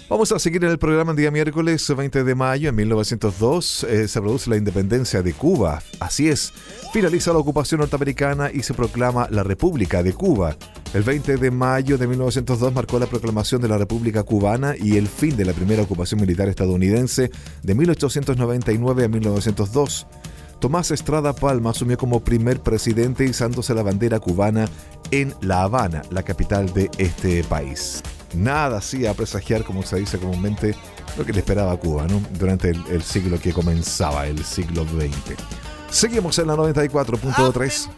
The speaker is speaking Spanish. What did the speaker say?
Vamos a seguir en el programa el día miércoles 20 de mayo. En 1902 se produce la independencia de Cuba. Así es, finaliza la ocupación norteamericana y se proclama la República de Cuba. El 20 de mayo de 1902 marcó la proclamación de la República Cubana y el fin de la primera ocupación militar estadounidense de 1899 a 1902. Tomás Estrada Palma asumió como primer presidente izándose la bandera cubana en La Habana, la capital de este país. Nada hacía presagiar, como se dice comúnmente, lo que le esperaba a Cuba, ¿no? Durante el siglo que comenzaba, el siglo XX. Seguimos en la 94.3.